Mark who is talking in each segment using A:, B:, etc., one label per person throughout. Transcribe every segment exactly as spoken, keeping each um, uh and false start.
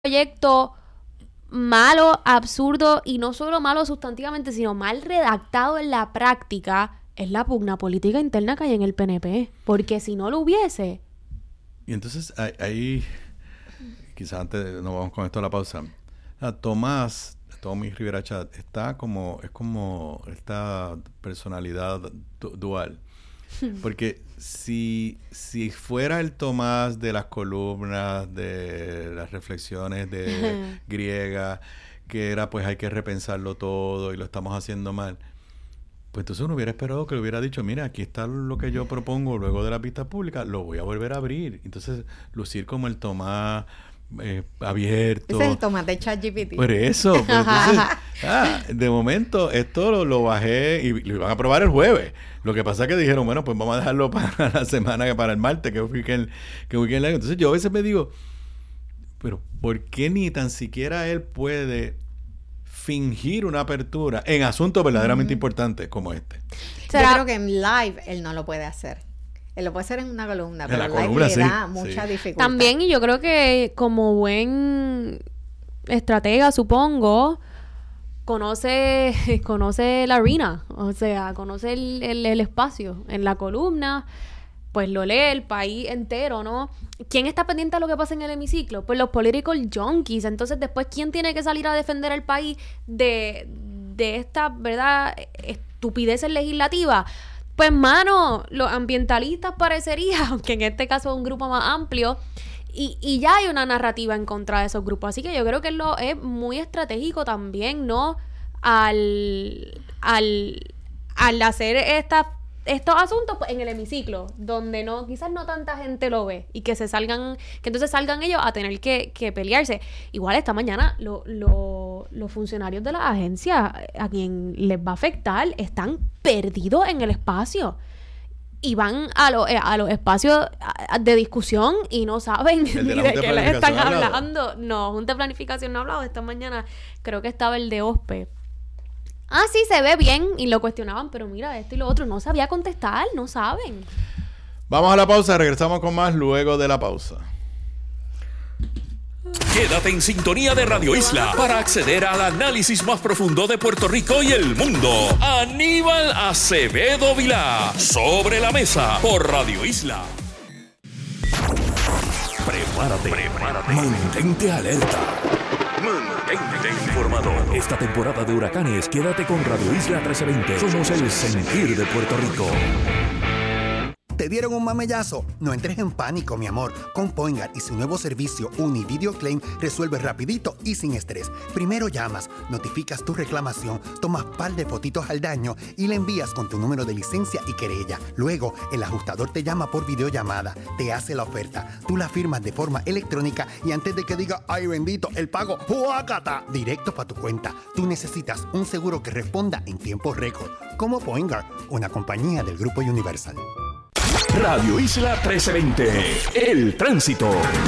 A: proyecto malo, absurdo y no solo malo sustantivamente, sino mal redactado en la práctica, es la pugna política interna que hay en el P N P. Porque si no lo hubiese...
B: Y entonces ahí, quizás antes nos vamos con esto a la pausa. Ah, Tomás, Tommy Rivera Chat, está como, es como esta personalidad du- dual. Porque si, si fuera el Tomás de las columnas, de las reflexiones de griega, que era pues hay que repensarlo todo y lo estamos haciendo mal, pues entonces uno hubiera esperado que le hubiera dicho, mira, aquí está lo que yo propongo luego de la vista pública, lo voy a volver a abrir. Entonces, lucir como el Tomás eh, abierto.
C: Ese es el Tomás de ChatGPT.
B: Por eso. Pues entonces, ah, de momento, esto lo, lo bajé y lo iban a aprobar el jueves. Lo que pasa es que dijeron, bueno, pues vamos a dejarlo para la semana, para el martes, que es weekend, que es weekend largo. Entonces, yo a veces me digo, pero ¿por qué ni tan siquiera él puede fingir una apertura en asuntos verdaderamente uh-huh. importantes como este?
C: Yo creo que en live él no lo puede hacer. Él lo puede hacer en una columna, pero en live columna, le sí, da mucha sí. dificultad.
A: También, y yo creo que como buen estratega, supongo, conoce conoce la arena, o sea, conoce el, el, el espacio en la columna, pues lo lee el país entero, ¿no? ¿Quién está pendiente de lo que pasa en el hemiciclo? Pues los political junkies. Entonces, después, ¿quién tiene que salir a defender al país de, de esta, ¿verdad?, estupideces legislativas? Pues, mano, los ambientalistas parecería, aunque en este caso es un grupo más amplio, y, y ya hay una narrativa en contra de esos grupos. Así que yo creo que lo es muy estratégico también, ¿no? Al, al, al hacer estas estos asuntos pues, en el hemiciclo, donde no quizás no tanta gente lo ve y que se salgan, que entonces salgan ellos a tener que, que pelearse. Igual esta mañana lo, lo, los funcionarios de la agencia a quien les va a afectar están perdidos en el espacio y van a, lo, a los espacios de discusión y no saben ni de, de qué les están hablando. No, Junta de Planificación no ha hablado esta mañana, creo que estaba el de O S P E. Ah, sí, se ve bien, y lo cuestionaban, pero mira, esto y lo otro, no sabía contestar, no saben.
B: Vamos a la pausa, regresamos con más luego de la pausa.
D: Quédate en sintonía de Radio Isla para acceder al análisis más profundo de Puerto Rico y el mundo. Aníbal Acevedo Vilá, Sobre la Mesa, por Radio Isla. Prepárate, prepárate, mantente alerta. Mantente informado. Esta temporada de huracanes, quédate con Radio Isla trece veinte. Somos el sentir de Puerto Rico.
E: ¿Te dieron un mamellazo? No entres en pánico, mi amor. Con Poingar y su nuevo servicio Uni Video Claim resuelve rapidito y sin estrés. Primero llamas, notificas tu reclamación, tomas par de fotitos al daño y le envías con tu número de licencia y querella. Luego, el ajustador te llama por videollamada, te hace la oferta, tú la firmas de forma electrónica y antes de que diga, ¡ay bendito!, el pago, ¡huácata!, directo para tu cuenta. Tú necesitas un seguro que responda en tiempo récord. Como Poingar, una compañía del Grupo Universal.
D: Radio Isla trece veinte, el tránsito.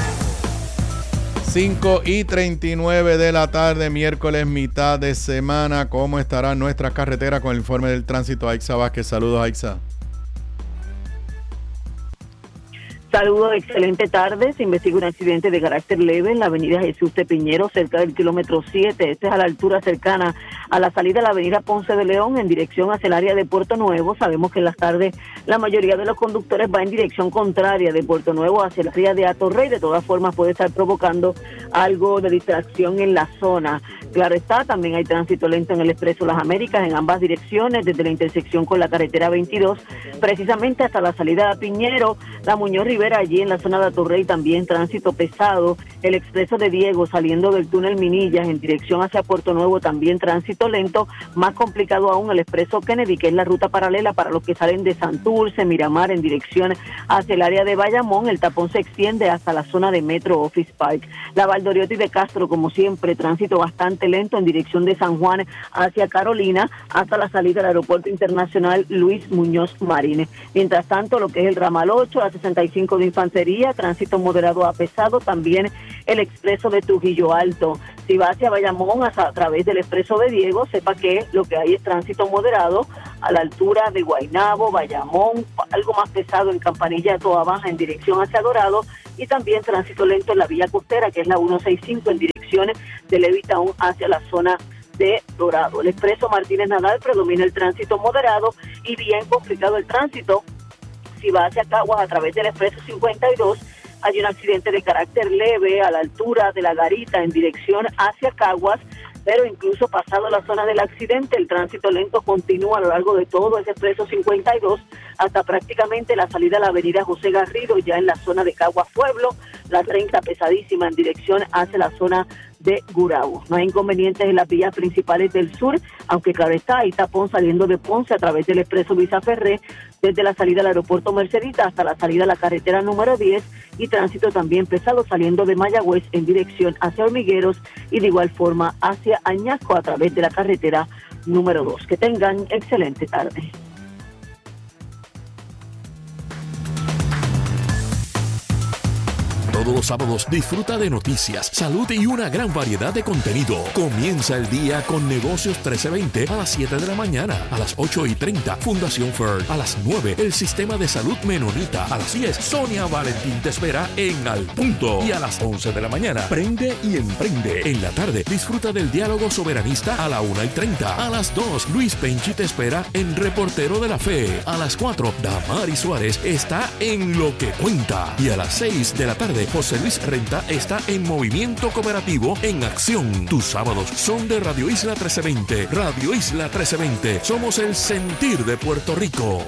B: cinco y treinta y nueve de la tarde, miércoles, mitad de semana. ¿Cómo estarán nuestras carreteras con el informe del tránsito? Aixa Vázquez, saludos, Aixa.
F: Saludos, excelente tarde. Se investiga un accidente de carácter leve en la avenida Jesús de Piñero, cerca del kilómetro siete. Este es a la altura cercana a la salida de la avenida Ponce de León, en dirección hacia el área de Puerto Nuevo. Sabemos que en las tardes la mayoría de los conductores va en dirección contraria de Puerto Nuevo hacia el área de Atorrey. De todas formas, puede estar provocando algo de distracción en la zona. Claro está, también hay tránsito lento en el Expreso Las Américas en ambas direcciones, desde la intersección con la carretera veintidós, precisamente hasta la salida de Piñero, la Muñoz Rivera, allí en la zona de Atorrey también tránsito pesado, el Expreso de Diego saliendo del túnel Minillas en dirección hacia Puerto Nuevo también tránsito lento, más complicado aún el Expreso Kennedy, que es la ruta paralela para los que salen de Santurce, Miramar en dirección hacia el área de Bayamón. El tapón se extiende hasta la zona de Metro Office Park. La Valdoriotti de Castro, como siempre, tránsito bastante lento en dirección de San Juan hacia Carolina hasta la salida del Aeropuerto Internacional Luis Muñoz Marín. Mientras tanto, lo que es el ramal ocho, la sesenta y cinco de Infantería, tránsito moderado a pesado, también el expreso de Trujillo Alto. Si va hacia Bayamón a, a través del expreso de Diego, sepa que lo que hay es tránsito moderado a la altura de Guaynabo, Bayamón, algo más pesado en Campanilla, Toa Baja en dirección hacia Dorado, y también tránsito lento en la vía costera, que es la ciento sesenta y cinco en dirección de Levitown hacia la zona de Dorado. El expreso Martínez Nadal predomina el tránsito moderado y bien complicado el tránsito. Si va hacia Caguas a través del expreso cincuenta y dos, hay un accidente de carácter leve a la altura de La Garita en dirección hacia Caguas, pero incluso pasado la zona del accidente, el tránsito lento continúa a lo largo de todo ese expreso cincuenta y dos hasta prácticamente la salida a la avenida José Garrido, ya en la zona de Caguas Pueblo, la treinta pesadísima en dirección hacia la zona de Gurabo. No hay inconvenientes en las vías principales del sur, aunque claro está, hay tapón saliendo de Ponce a través del expreso Luisa Ferré, desde la salida al aeropuerto Mercedita hasta la salida a la carretera número diez, y tránsito también pesado saliendo de Mayagüez en dirección hacia Hormigueros y de igual forma hacia Añasco a través de la carretera número dos. Que tengan excelente tarde.
D: Todos los sábados disfruta de noticias, salud y una gran variedad de contenido. Comienza el día con Negocios trece veinte a las siete de la mañana. A las ocho y treinta, Fundación F E R. A las nueve, el Sistema de Salud Menonita. A las diez, Sonia Valentín te espera en Al Punto. Y a las once de la mañana, Prende y Emprende. En la tarde, disfruta del diálogo soberanista a la una y treinta. A las dos, Luis Penchi te espera en Reportero de la Fe. A las cuatro, Damari Suárez está en Lo que Cuenta. Y a las seis de la tarde, José Luis Renta está en Movimiento Cooperativo en Acción. Tus sábados son de Radio Isla trece veinte. Radio Isla trece veinte. Somos el sentir de Puerto Rico.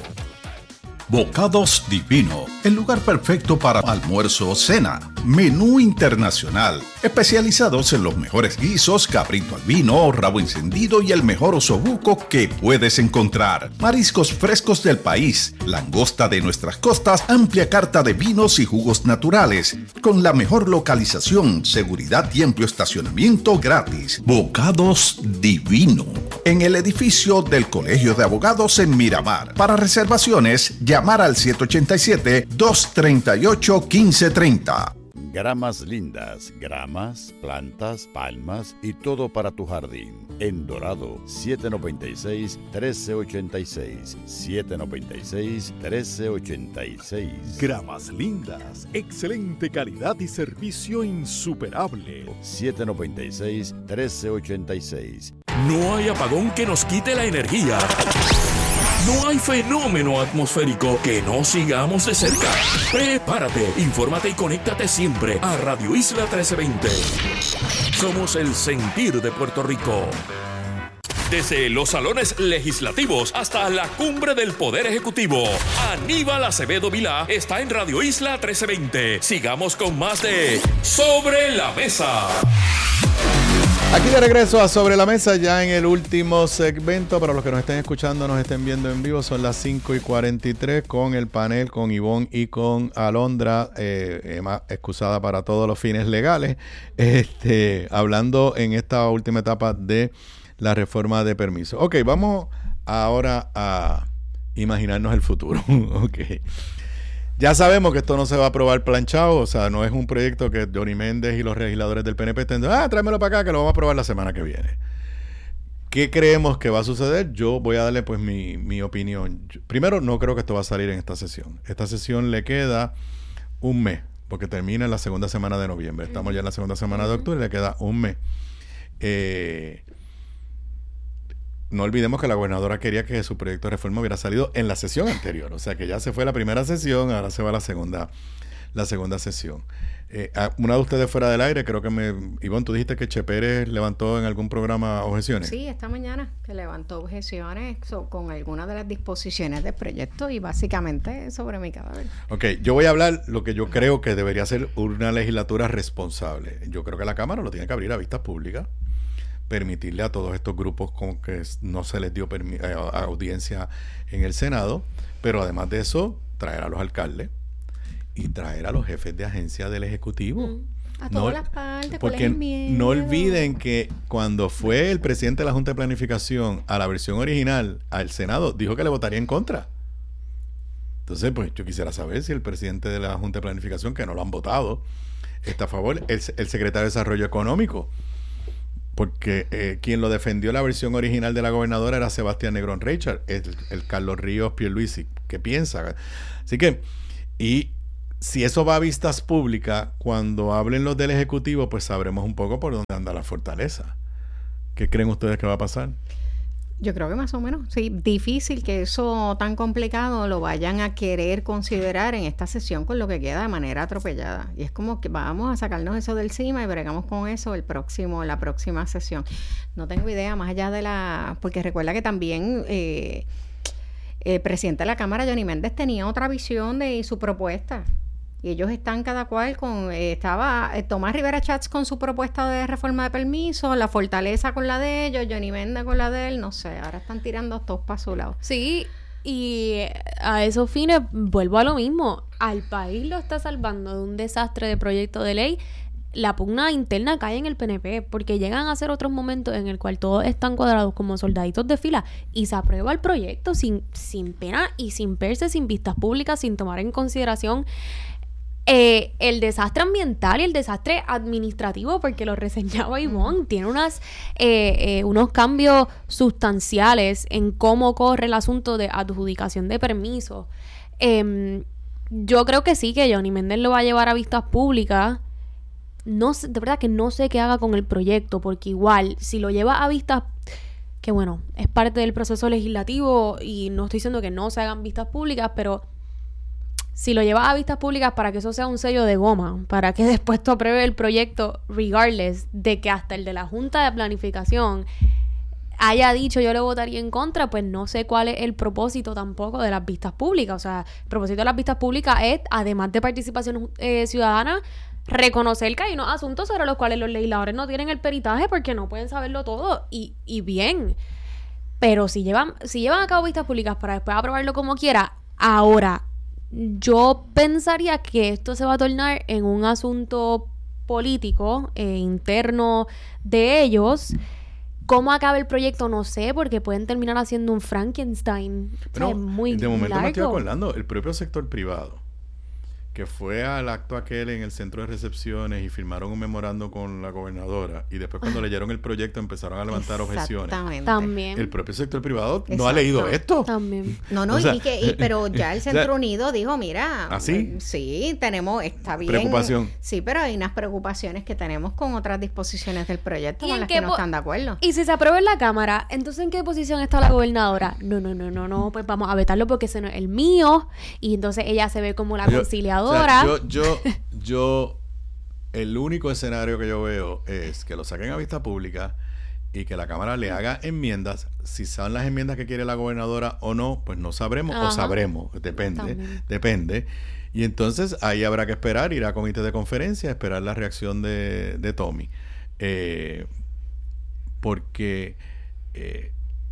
G: Bocados Divino, el lugar perfecto para almuerzo o cena. Menú internacional, especializados en los mejores guisos, cabrito al vino, rabo encendido y el mejor osobuco que puedes encontrar. Mariscos frescos del país, langosta de nuestras costas, amplia carta de vinos y jugos naturales, con la mejor localización, seguridad y amplio estacionamiento gratis. Bocados Divino, en el edificio del Colegio de Abogados en Miramar. Para reservaciones, llamar al siete ocho siete, dos tres ocho, uno cinco tres cero.
H: Gramas lindas, gramas, plantas, palmas y todo para tu jardín. En Dorado, siete noventa y seis, trece ochenta y seis. siete noventa y seis, trece ochenta y seis.
I: Gramas lindas, excelente calidad y servicio insuperable.
H: siete noventa y seis, trece ochenta y seis.
D: No hay apagón que nos quite la energía. No hay fenómeno atmosférico que no sigamos de cerca. Prepárate, infórmate y conéctate siempre a Radio Isla trece veinte. Somos el sentir de Puerto Rico. Desde los salones legislativos hasta la cumbre del Poder Ejecutivo, Aníbal Acevedo Vilá está en Radio Isla trece veinte. Sigamos con más de Sobre la Mesa.
B: Aquí de regreso a Sobre la Mesa, ya en el último segmento. Para los que nos estén escuchando, nos estén viendo en vivo, son las cinco y cuarenta y tres con el panel, con Ivonne y con Alondra, eh, Emma, excusada para todos los fines legales, este, hablando en esta última etapa de la reforma de permiso. Ok, vamos ahora a imaginarnos el futuro. Ok. Ya sabemos que esto no se va a aprobar planchado, o sea, no es un proyecto que Johnny Méndez y los legisladores del P N P estén diciendo, ah, tráemelo para acá que lo vamos a aprobar la semana que viene. ¿Qué creemos que va a suceder? Yo voy a darle pues mi, mi opinión. Yo, primero, no creo que esto va a salir en esta sesión. Esta sesión le queda un mes, porque termina en la segunda semana de noviembre. Estamos ya en la segunda semana de octubre, le queda un mes. Eh... No olvidemos que la gobernadora quería que su proyecto de reforma hubiera salido en la sesión anterior. O sea que ya se fue la primera sesión, ahora se va la segunda, la segunda sesión. Eh, una de ustedes fuera del aire, creo que me... Ivonne, tú dijiste que Che Pérez levantó en algún programa objeciones.
C: Sí, esta mañana que levantó objeciones so, con algunas de las disposiciones del proyecto y básicamente sobre mi cadáver.
B: Ok, yo voy a hablar lo que yo creo que debería ser una legislatura responsable. Yo creo que la Cámara lo tiene que abrir a vistas públicas, permitirle a todos estos grupos con que no se les dio permi- eh, audiencia en el Senado, pero además de eso, traer a los alcaldes y traer a los jefes de agencia del Ejecutivo.
C: Mm, a
B: no,
C: todas las partes,
B: porque no olviden que cuando fue el presidente de la Junta de Planificación a la versión original al Senado, dijo que le votaría en contra. Entonces, pues yo quisiera saber si el presidente de la Junta de Planificación, que no lo han votado, está a favor. El, el secretario de Desarrollo Económico porque eh, quien lo defendió la versión original de la gobernadora era Sebastián Negrón Richard, el, el Carlos Ríos Pierluisi, ¿qué piensa? Así que, y si eso va a vistas públicas, cuando hablen los del Ejecutivo, pues sabremos un poco por dónde anda la fortaleza. ¿Qué creen ustedes que va a pasar?
C: Yo creo que más o menos, sí, difícil que eso tan complicado lo vayan a querer considerar en esta sesión con lo que queda de manera atropellada. Y es como que vamos a sacarnos eso del encima y bregamos con eso el próximo, la próxima sesión. No tengo idea, más allá de la... Porque recuerda que también eh, el presidente de la Cámara, Johnny Méndez, tenía otra visión de su propuesta. Y ellos están cada cual con... Eh, estaba eh, Tomás Rivera Chats con su propuesta de reforma de permiso, la Fortaleza con la de ellos, Johnny Méndez con la de él, no sé, ahora están tirando todos para su lado.
A: Sí, y a esos fines vuelvo a lo mismo. Al país lo está salvando de un desastre de proyecto de ley. La pugna interna cae en el P N P, porque llegan a ser otros momentos en el cual todos están cuadrados como soldaditos de fila y se aprueba el proyecto sin, sin pena y sin verse, sin vistas públicas, sin tomar en consideración Eh, el desastre ambiental y el desastre administrativo, porque lo reseñaba Ivonne, mm. tiene unas eh, eh, unos cambios sustanciales en cómo corre el asunto de adjudicación de permisos. Eh, yo creo que sí, que Johnny Méndez lo va a llevar a vistas públicas. No sé, de verdad que no sé qué haga con el proyecto, porque igual, si lo lleva a vistas, que bueno, es parte del proceso legislativo y no estoy diciendo que no se hagan vistas públicas, pero si lo llevas a vistas públicas para que eso sea un sello de goma, para que después tú apruebes el proyecto, regardless de que hasta el de la Junta de Planificación haya dicho yo le votaría en contra, pues no sé cuál es el propósito tampoco de las vistas públicas. O sea, el propósito de las vistas públicas es, además de participación eh, ciudadana, reconocer que hay unos asuntos sobre los cuales los legisladores no tienen el peritaje porque no pueden saberlo todo, y, y bien. Pero si llevan, si llevan a cabo vistas públicas para después aprobarlo como quiera, ahora... yo pensaría que esto se va a tornar en un asunto político eh, interno de ellos. ¿Cómo acaba el proyecto? No sé, porque pueden terminar haciendo un Frankenstein.
B: Pero,
A: o sea, muy
B: de momento
A: largo.
B: me estoy acordando, el propio sector privado, que fue al acto aquel en el centro de recepciones y firmaron un memorando con la gobernadora, y después cuando leyeron el proyecto empezaron a levantar objeciones.
A: También.
B: El propio sector privado
C: Exacto.
B: no ha leído esto.
A: También.
C: No, no,
B: o sea,
C: y que, y, pero ya el Centro
B: o sea,
C: Unido dijo, mira,
B: ¿ah, sí?
C: sí, tenemos, está bien.
B: Preocupación.
C: Sí, pero hay unas preocupaciones que tenemos con otras disposiciones del proyecto con las que no están de acuerdo.
A: Y si se aprueba en la Cámara, entonces ¿en qué posición está la gobernadora? No, no, no, no, no, pues vamos a vetarlo porque ese no es el mío, y entonces ella se ve como la
B: yo,
A: conciliadora.
B: O sea, yo, yo Yo, yo, el único escenario que yo veo es que lo saquen a vista pública y que la Cámara le haga enmiendas. Si son las enmiendas que quiere la gobernadora o no, pues no sabremos. Ajá. O sabremos, depende, También. depende. Y entonces ahí habrá que esperar, ir a comité de conferencia, esperar la reacción de, de Tommy. Eh, porque eh,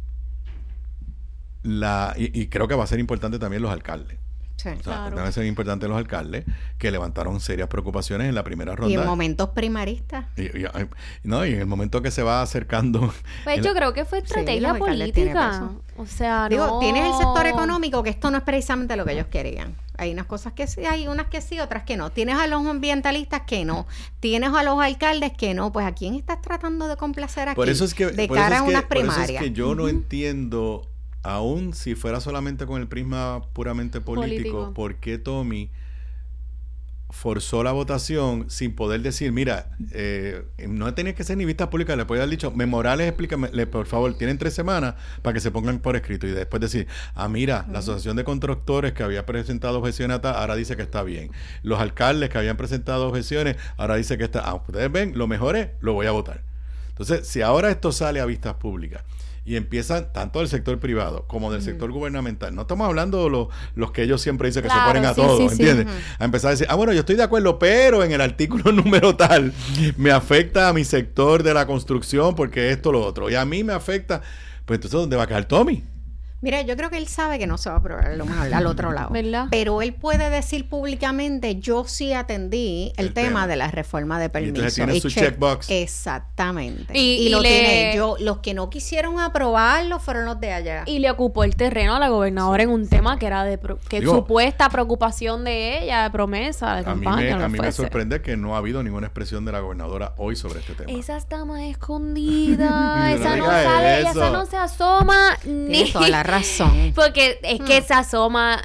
B: la y, y creo que va a ser importante también los alcaldes.
C: Sí,
B: o sea,
C: claro.
B: Van a ser importantes los alcaldes que levantaron serias preocupaciones en la primera ronda.
C: Y en momentos primaristas.
B: Y, y, y, no, y en el momento que se va acercando...
A: Pues yo
B: la,
A: creo que fue estrategia
C: sí,
A: política. O sea,
C: Digo,
A: no...
C: tienes el sector económico, que esto no es precisamente lo que ellos querían. Hay unas cosas que sí, hay unas que sí, otras que no. Tienes a los ambientalistas que no. Tienes a los alcaldes que no. Pues ¿a quién estás tratando de complacer aquí?
B: Por eso es que,
C: de
B: por
C: cara
B: eso es
C: a
B: que,
C: unas primarias.
B: Por eso es que yo uh-huh. no entiendo... Aún si fuera solamente con el prisma puramente político, político. ¿por qué Tommy forzó la votación sin poder decir, mira, eh, no tenía que ser ni vistas públicas, le podía haber dicho, Memorales, explícame, le, por favor, tienen tres semanas para que se pongan por escrito, y después decir, ah, mira, uh-huh. la Asociación de Constructores que había presentado objeciones ahora dice que está bien. Los alcaldes que habían presentado objeciones ahora dice que está, ah, ustedes ven, lo mejor es, lo voy a votar. Entonces, si ahora esto sale a vistas públicas, y empiezan tanto del sector privado como del mm. sector gubernamental. No estamos hablando de los, los que ellos siempre dicen que claro, se ponen a sí, todo, sí, ¿entiendes? Sí. Uh-huh. A empezar a decir, ah, bueno, yo estoy de acuerdo, pero en el artículo número tal me afecta a mi sector de la construcción porque esto, lo otro. Y a mí me afecta. Pues entonces, ¿dónde va a quedar Tommy?
C: Mira, yo creo que él sabe que no se va a aprobar a lo mejor al otro lado.
A: ¿Verdad?
C: Pero él puede decir públicamente, yo sí atendí el, el tema, tema de la reforma de permiso.
B: Y entonces tiene y su check, checkbox.
C: Exactamente.
A: Y,
C: y, y lo
A: le...
C: tiene. Yo, los que no quisieron aprobarlo fueron los de allá.
A: Y le ocupó el terreno a la gobernadora en un tema que era de pro... que Digo, supuesta preocupación de ella, de promesa, de
B: a
A: campaña.
B: Mí me,
A: no
B: a mí
A: fuese.
B: me sorprende que no ha habido ninguna expresión de la gobernadora hoy sobre este tema.
A: Esa está más escondida. esa no sale, eso. esa no se asoma.
C: Tienes
A: ni
C: toda la razón.
A: Porque es que hmm. se asoma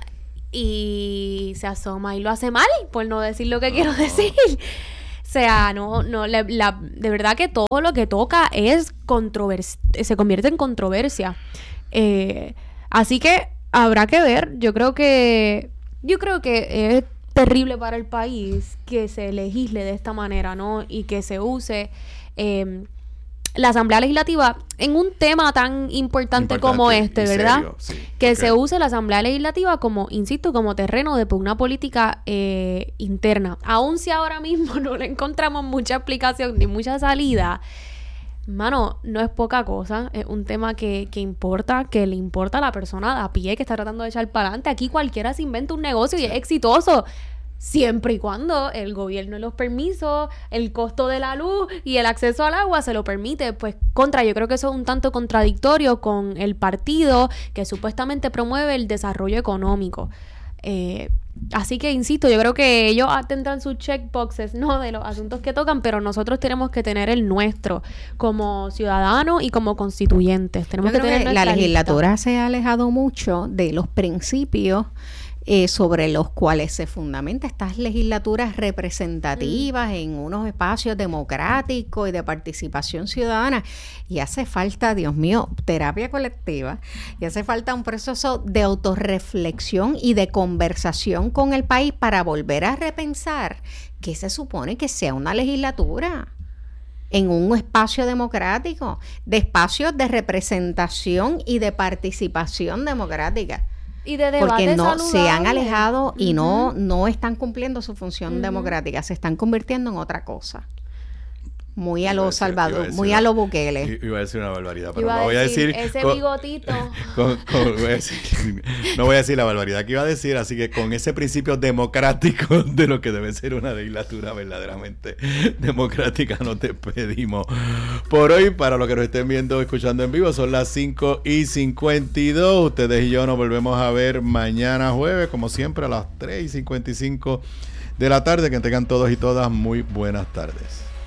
A: y se asoma y lo hace mal, por no decir lo que no. quiero decir. O sea, no, no, la, la, de verdad que todo lo que toca es controversia, se convierte en controversia. Eh, así que habrá que ver. Yo creo que, yo creo que es terrible para el país que se legisle de esta manera, ¿no? Y que se use eh, la Asamblea Legislativa en un tema tan importante, importante como este, ¿verdad? Serio, sí, que okay. se use la Asamblea Legislativa como, insisto, como terreno de pugna política eh, interna. Aun si ahora mismo no le encontramos mucha explicación ni mucha salida, mano, no es poca cosa. Es un tema que, que importa, que le importa a la persona a pie que está tratando de echar para adelante. Aquí cualquiera se inventa un negocio y sí. es exitoso. Siempre y cuando el gobierno y los permisos, el costo de la luz y el acceso al agua se lo permite, pues contra, yo creo que eso es un tanto contradictorio con el partido que supuestamente promueve el desarrollo económico. Eh, así que, insisto, yo creo que ellos tendrán sus checkboxes, ¿no? De los asuntos que tocan, pero nosotros tenemos que tener el nuestro como ciudadanos y como constituyentes. Tenemos
C: yo
A: que
C: creo
A: tener
C: que la legislatura lista. se ha alejado mucho de los principios Eh, sobre los cuales se fundamenta estas legislaturas representativas mm. en unos espacios democráticos y de participación ciudadana. Y hace falta, Dios mío, terapia colectiva, y hace falta un proceso de autorreflexión y de conversación con el país para volver a repensar qué se supone que sea una legislatura en un espacio democrático, de espacios de representación y de participación democrática.
A: Y de debate
C: porque no
A: saludable.
C: se han alejado y uh-huh. no, no están cumpliendo su función uh-huh. democrática, se están convirtiendo en otra cosa. Muy a lo Salvador, muy a lo Bukele.
B: Iba a decir una barbaridad, pero
A: iba
B: no voy a decir...
A: Ese
B: con,
A: bigotito.
B: Con, con, voy a decir, no voy a decir la barbaridad que iba a decir, así que con ese principio democrático de lo que debe ser una legislatura verdaderamente democrática, nos despedimos. Por hoy, para los que nos estén viendo o escuchando en vivo, son las cinco y cincuenta y dos. Ustedes y yo nos volvemos a ver mañana jueves, como siempre, a las tres y cincuenta y cinco de la tarde. Que tengan todos y todas muy buenas tardes.